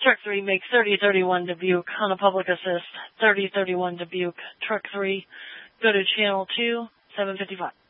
Truck 3, make 3031 Dubuque on a public assist. 3031 Dubuque, Truck 3, go to channel 2, 755.